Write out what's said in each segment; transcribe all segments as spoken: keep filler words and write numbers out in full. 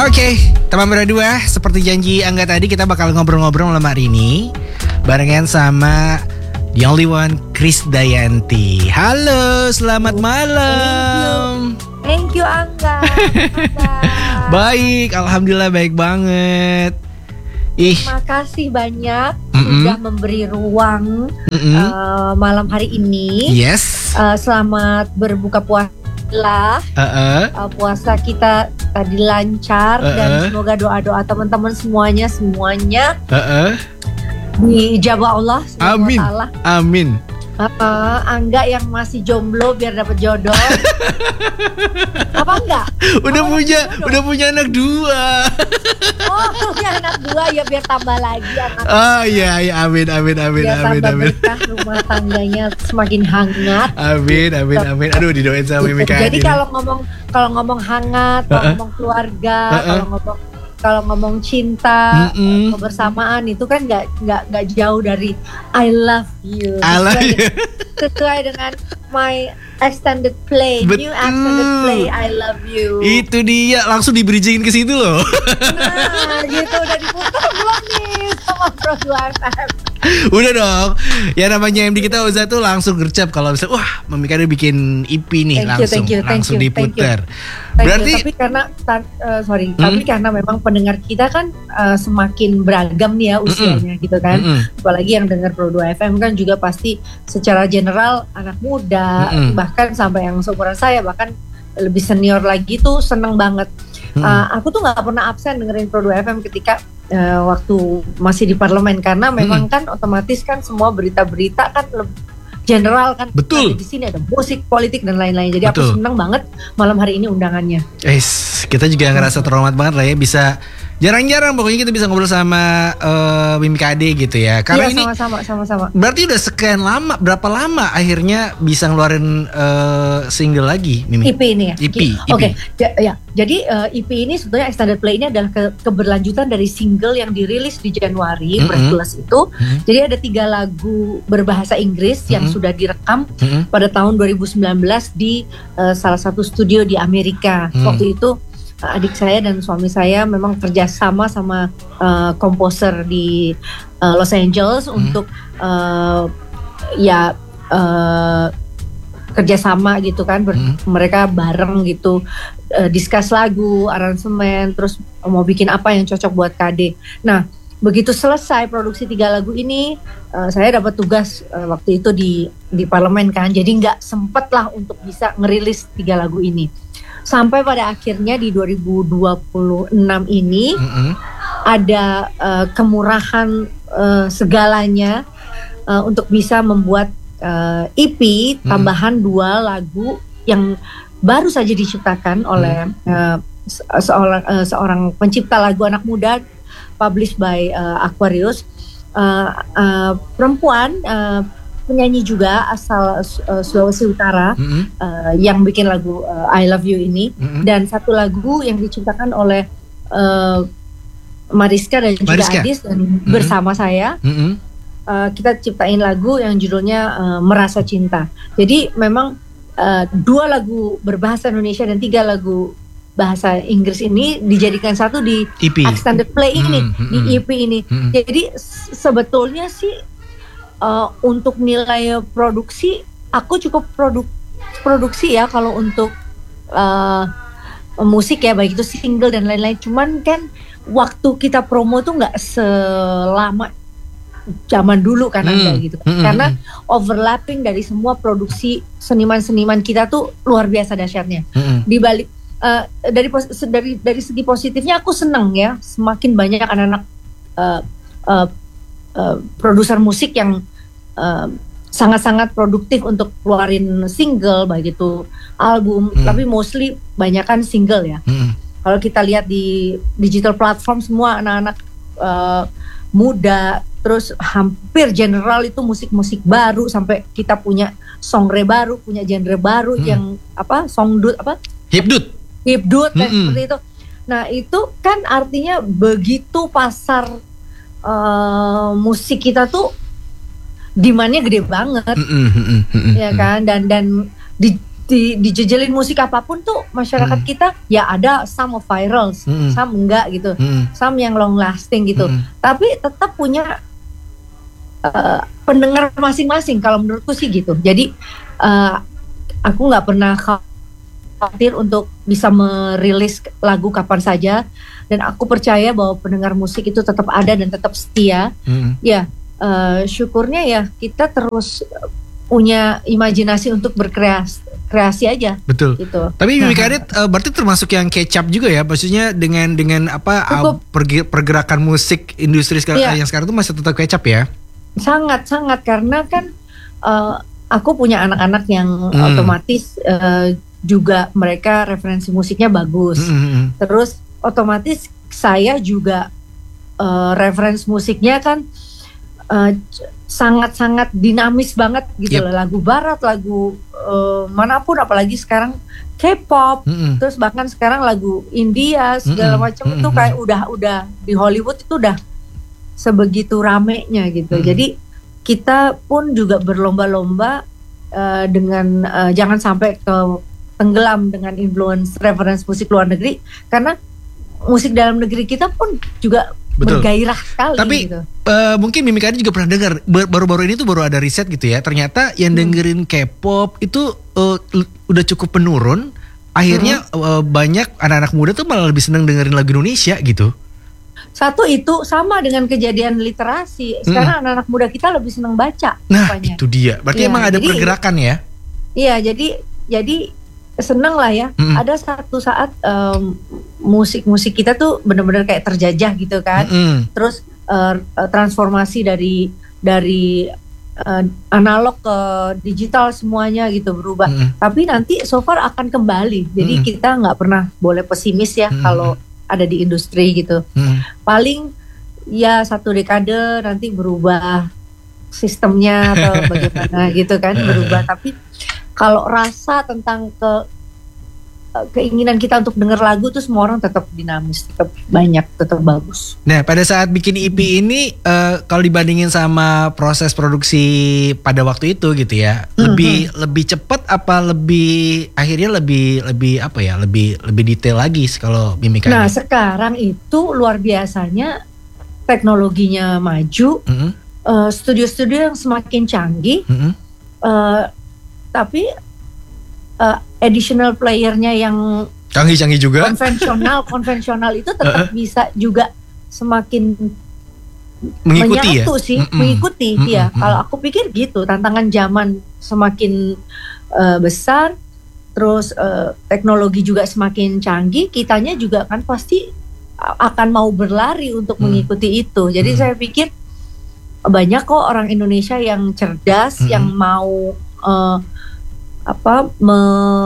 Oke, teman berdua, seperti janji Angga tadi, kita bakal ngobrol-ngobrol malam hari ini barengan sama the only one, Krisdayanti. Halo, selamat malam. Thank you, Thank you Angga. Baik, alhamdulillah baik banget. Ih, terima kasih banyak Mm-mm. sudah memberi ruang uh, malam hari ini. Yes. Uh, selamat berbuka puasa. Uh-uh. Uh, puasa kita tadi lancar Uh-uh. dan semoga doa-doa teman-teman semuanya semuanya Uh-uh. dijabah Allah subhanahu wa Amin. ta'ala. Amin. Uh, Angga yang masih jomblo biar dapat jodoh. Apa enggak? Udah Apa punya, jodoh? udah punya anak dua. Oh, punya anak dua ya biar tambah lagi anak. Oh iya, iya, amin, amin, amin, Biar amin, tambah amin. berkah rumah tangganya semakin hangat. Amin, amin, amin. Aduh, didoain sama Gitu. Mimi Kak Jadi Adin. kalau ngomong kalau ngomong hangat, kalau Uh-uh. ngomong keluarga, Uh-uh. kalau ngomong kalau ngomong cinta, Mm-mm. kebersamaan itu kan nggak nggak nggak jauh dari I love you. I love Sesuai you. dengan- Sesuai dengan my extended play, new Betul. extended play I love you. Itu dia, langsung di bridgingin ke situ loh. Nah, gitu udah diputar belum nih sama Pro dua F M. Udah dong. Ya namanya M D kita Oza tuh langsung gercep kalau misalnya wah Mami Kak Adin bikin E P nih, Thank you, langsung thank you, thank langsung you, thank you. diputer. Thank Berarti you. Tapi karena tar- uh, sorry, Hmm? tapi karena memang pendengar kita kan uh, semakin beragam nih ya usianya gitu kan. Mm-mm. Apalagi yang dengar Pro dua F M kan juga pasti secara general anak muda, Mm-mm. bahkan sampai yang seumuran saya bahkan lebih senior lagi tuh seneng banget. Mm-mm. Uh, aku tuh nggak pernah absen dengerin Pro dua F M ketika uh, waktu masih di parlemen karena memang kan otomatis kan semua berita-berita kan lebih general kan. Betul. Ada di sini ada musik, politik dan lain-lain. Jadi Betul. aku seneng banget malam hari ini undangannya. Eh, kita juga ngerasa terhormat banget lah ya bisa jarang-jarang pokoknya kita bisa ngobrol sama uh, Mimi Kak Adin gitu ya. Karena Iya, ini sama-sama, sama-sama. berarti udah sekian lama, berapa lama akhirnya bisa ngeluarin uh, single lagi, Mimi? E P ini ya. E P, E P. Oke, ya, ya. Jadi uh, E P ini sebetulnya extended play ini adalah ke- keberlanjutan dari single yang dirilis di Januari, Mm-mm. Press Plus itu. Mm-mm. Jadi ada tiga lagu berbahasa Inggris yang Mm-mm. sudah direkam Mm-mm. pada tahun dua ribu sembilan belas di uh, salah satu studio di Amerika. Hmm. Waktu itu uh, adik saya dan suami saya memang kerjasama sama uh, komposer di uh, Los Angeles Hmm. untuk uh, ya uh, kerjasama gitu kan. Ber- Hmm. mereka bareng gitu uh, discuss lagu, aransemen, terus mau bikin apa yang cocok buat K D. Nah, begitu selesai produksi tiga lagu ini, uh, saya dapat tugas uh, waktu itu di di parlemen kan, jadi nggak sempet lah untuk bisa ngerilis tiga lagu ini. Sampai pada akhirnya di dua ribu dua puluh enam ini Mm-mm. ada uh, kemurahan uh, segalanya uh, untuk bisa membuat uh, E P tambahan dua lagu yang baru saja diciptakan oleh uh, se- seorang uh, seorang pencipta lagu anak muda, published by uh, Aquarius, uh, uh, perempuan, uh, penyanyi juga asal uh, Sulawesi Utara, Mm-mm. uh, yang bikin lagu uh, I Love You ini, Mm-mm. dan satu lagu yang diciptakan oleh uh, Mariska dan juga Mariska. Adis dan bersama saya Mm-mm. uh, kita ciptain lagu yang judulnya uh, Merasa Cinta. Jadi memang uh, dua lagu berbahasa Indonesia dan tiga lagu bahasa Inggris ini dijadikan satu di E P. extended play ini, Hmm, hmm, di hmm. E P ini. Mm-mm. Jadi s- sebetulnya sih uh, untuk nilai produksi aku cukup produk produksi ya kalau untuk uh, musik ya, baik itu single dan lain-lain. Cuman kan waktu kita promo tuh nggak selama zaman dulu kan Hmm, ada gitu. hmm, Karena hmm. overlapping dari semua produksi seniman-seniman kita tuh luar biasa dahsyatnya. Mm-mm. Di balik uh, dari pos- dari dari segi positifnya aku senang ya, semakin banyak anak-anak uh, uh, uh, produser musik yang uh, sangat-sangat produktif untuk keluarin single, baik itu album, Hmm. tapi mostly banyakan single ya. Mm-mm. Kalau kita lihat di digital platform, semua anak-anak uh, muda, terus hampir general itu musik-musik baru, sampai kita punya genre baru, punya genre baru Hmm. yang apa songdut apa Hipdut. hipdut kayak Mm-mm. seperti itu. Nah itu kan artinya begitu pasar uh, musik kita tuh demand-nya gede banget, Mm-mm, mm-mm, mm-mm. ya kan, dan dan di di dijejelin musik apapun tuh masyarakat Mm. kita ya ada some of virals, Mm-mm. some enggak gitu, Mm-mm. some yang long lasting gitu. Mm-mm. Tapi tetap punya uh, pendengar masing-masing kalau menurutku sih gitu. Jadi uh, aku nggak pernah khawatir untuk bisa merilis lagu kapan saja, dan aku percaya bahwa pendengar musik itu tetap ada dan tetap setia. Mm-mm. Ya, uh, syukurnya ya kita terus punya imajinasi untuk berkreasi kreasi aja Betul. gitu. Tapi Mimi Nah, Karit uh, berarti termasuk yang kecap juga ya, maksudnya dengan dengan apa uh, Cukup. pergi- pergerakan musik industri sekarang Iya. yang sekarang itu masih tetap kecap ya. sangat sangat karena kan uh, aku punya anak-anak yang Hmm. otomatis uh, juga mereka referensi musiknya bagus. Mm-mm. Terus otomatis saya juga uh, referensi musiknya kan uh, sangat-sangat dinamis banget gitu Yep. loh. Lagu barat, lagu uh, manapun, apalagi sekarang K-pop, Mm-mm. terus bahkan sekarang lagu India segala Mm-mm. macam itu Mm-mm. kayak udah udah di Hollywood itu udah sebegitu ramenya gitu. Mm-mm. Jadi kita pun juga berlomba-lomba uh, dengan uh, jangan sampai ke tenggelam dengan influence reference musik luar negeri, karena musik dalam negeri kita pun juga Betul. bergairah sekali Tapi gitu. uh, mungkin Mimi Karit juga pernah dengar bar- baru-baru ini tuh baru ada riset gitu ya. Ternyata yang Hmm. dengerin K-pop itu uh, l- udah cukup menurun. Akhirnya uh, banyak anak-anak muda tuh malah lebih seneng dengerin lagu Indonesia gitu. Satu itu sama dengan kejadian literasi. Sekarang anak-anak muda kita lebih senang baca. Nah rupanya. itu dia. Berarti Iya, emang ada jadi- pergerakan ya. Iya, jadi jadi seneng lah ya. Mm-mm. Ada satu saat em, musik-musik kita tuh benar-benar kayak terjajah gitu kan. Mm-mm. Terus eh, eh, transformasi dari dari eh, analog ke digital semuanya gitu berubah. Mm-mm. Tapi nanti so far akan kembali. Jadi Mm-mm. kita nggak pernah boleh pesimis ya Mm-mm. kalau ada di industri gitu. Mm-mm. Paling ya satu dekade nanti berubah sistemnya atau bagaimana gitu kan, berubah. Tapi kalau rasa tentang ke keinginan kita untuk denger lagu tuh semua orang tetap dinamis, tetap banyak, tetap bagus. Nah pada saat bikin E P ini uh, kalau dibandingin sama proses produksi pada waktu itu gitu ya, lebih lebih cepat apa lebih akhirnya lebih lebih apa ya lebih lebih detail lagi kalau Mimi Karit? Nah sekarang itu luar biasanya teknologinya maju, Mm-mm. eh, studio-studio yang semakin canggih, Mm-mm. eh, tapi eh, additional playernya yang Canggih-canggih juga. konvensional konvensional itu tetap bisa juga semakin Mengikuti ya. menyatu sih, Mm-mm. mengikuti. Mm-mm, Ya, mm-mm. kalau aku pikir gitu, tantangan zaman semakin eh, besar, terus eh, teknologi juga semakin canggih, kitanya juga kan pasti a- akan mau berlari untuk Hmm. mengikuti itu. Jadi Hmm. saya pikir banyak kok orang Indonesia yang cerdas, Mm-mm. yang mau eh, apa me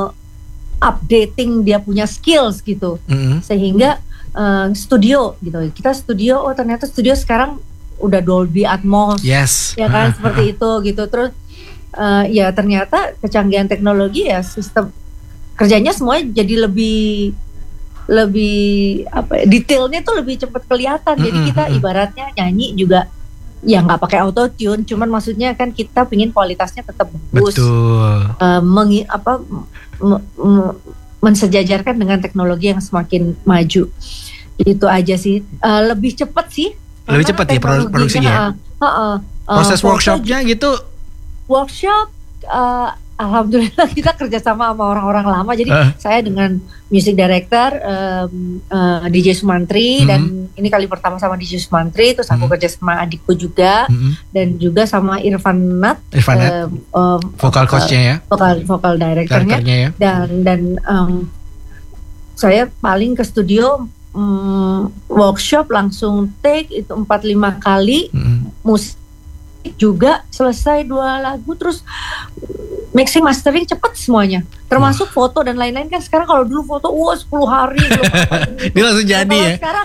updating dia punya skills gitu, Mm-mm. sehingga eh, studio gitu, kita studio, oh ternyata studio sekarang udah Dolby Atmos, Yes. ya kan, Ah, seperti itu gitu. Terus eh, ya ternyata kecanggihan teknologi ya sistem kerjanya semuanya jadi lebih lebih apa ya, detailnya tuh lebih cepat kelihatan. Jadi Mm-mm, kita mm-mm. ibaratnya nyanyi juga ya nggak pakai auto tune, cuman maksudnya kan kita pingin kualitasnya tetap bagus, Betul. eh, mengi, apa m- m- mensejajarkan dengan teknologi yang semakin maju. Itu aja sih. Eh, lebih cepat sih. Lebih karena cepat ya produ- teknologinya, produksinya ya? eh, eh, eh, Proses foto workshopnya gitu. workshop eh, alhamdulillah kita kerjasama sama orang-orang lama, jadi Eh. saya dengan music director em, eh, D J Sumantri, Mhm. dan ini kali pertama sama D J Sumantri, terus aku Mhm. kerja sama adikku juga, Mm-mm. dan juga sama Irfan Nat, Irfanat, em, em, vokal coachnya ya, vokal vokal directornya, karakternya ya. dan dan em, saya paling ke studio em, workshop langsung take itu empat lima kali, Mm-mm. musik juga selesai dua lagu, terus mixing mastering cepat semuanya, termasuk foto dan lain-lain. Kan sekarang kalau dulu foto wah sepuluh hari belum apa ini. Dia langsung jadi Kalau ya. sekarang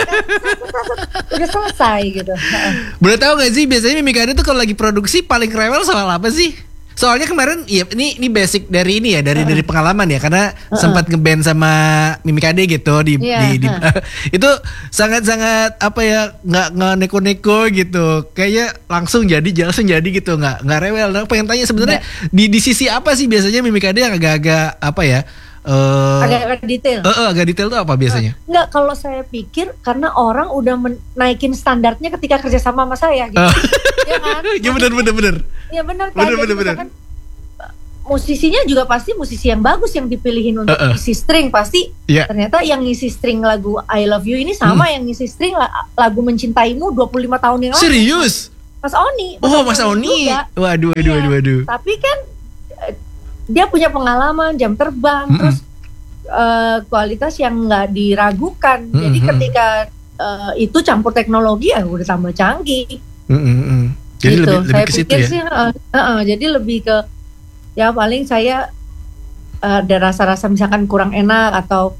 udah selesai gitu. Boleh tahu gak sih biasanya Mimi Karit tuh kalau lagi produksi paling rewel soal apa sih? Soalnya kemarin ya ini ini basic dari ini ya, dari Uh-uh. dari pengalaman ya, karena Uh-uh. sempat ngeband sama Mimikade gitu di Iya, di, di uh. itu sangat-sangat apa ya, nggak nggak neko-neko gitu. Kayaknya langsung jadi langsung jadi gitu, nggak nggak rewel. Nah, pengen tanya sebenarnya di di sisi apa sih biasanya Mimikade yang agak-agak apa ya? eh Agak-agak detail. eh, eh, agak detail tuh apa biasanya? Enggak, kalau saya pikir karena orang udah naikin standarnya ketika kerja sama sama saya gitu. Uh. Ya kan? Ya benar benar benar. Ya benar kan. Benar, Jadi benar, benar. misalkan, uh, musisinya juga pasti musisi yang bagus yang dipilihin untuk Uh-uh. isi string pasti. Iya. Ternyata yang ngisi string lagu I Love You ini sama Hmm. yang ngisi string la- lagu Mencintaimu dua puluh lima tahun yang lalu. Serius? Mas Oni. Oh, Mas Oni. juga. Waduh waduh Iya. waduh waduh. Tapi kan uh, dia punya pengalaman jam terbang, Mm-mm. terus uh, kualitas yang nggak diragukan. Jadi Mm-mm. ketika uh, itu campur teknologi ya udah tambah canggih. Mm, mm, mm. Jadi gitu. lebih lebih Saya ke situ pikir ya. sih, uh, uh, uh, jadi lebih ke ya paling saya uh, ada rasa-rasa misalkan kurang enak atau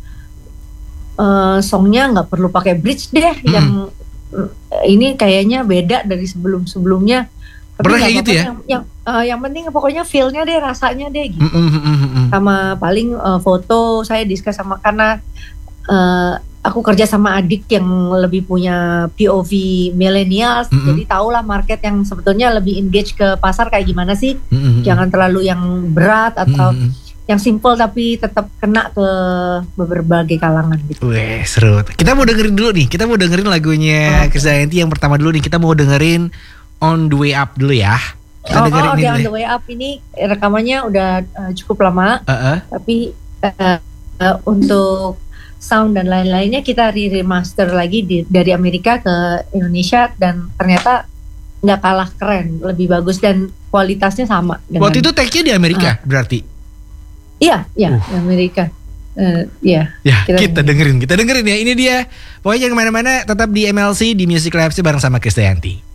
uh, songnya nggak perlu pakai bridge deh, Mm-mm. yang uh, ini kayaknya beda dari sebelum-sebelumnya. Tapi Pernah nggak kayak gitu apa-apa, ya? Yang, yang, uh, yang penting pokoknya feel-nya deh, rasanya deh gitu. Mm, mm, mm, mm, mm. Sama paling uh, foto saya discuss sama karena uh, aku kerja sama adik yang lebih punya P O V millennials, Mm-mm. jadi tahulah market yang sebetulnya lebih engage ke pasar kayak gimana sih. Mm, mm, mm. Jangan terlalu yang berat atau Mm, mm, yang simple tapi tetap kena ke berbagai kalangan gitu. Weh, seru. Kita mau dengerin dulu nih. Kita mau dengerin lagunya Oke. Krisdayanti yang pertama dulu nih. Kita mau dengerin On The Way Up dulu ya. Kita Oh, dengerin oh ini okay, On dulu. The Way Up ini rekamannya udah uh, cukup lama, Heeh. tapi uh, uh, untuk sound dan lain-lainnya kita re-remaster lagi di, dari Amerika ke Indonesia dan ternyata nggak kalah keren, lebih bagus dan kualitasnya sama. Dengan, Waktu itu take-nya di Amerika berarti. Iya, iya Uh. di Amerika. Uh, iya. Ya, Kita kita, dengerin. Kita dengerin ya. Ini dia. Pokoknya jangan kemana-mana. Tetap di M L C di Music Lab bareng sama Krisdayanti.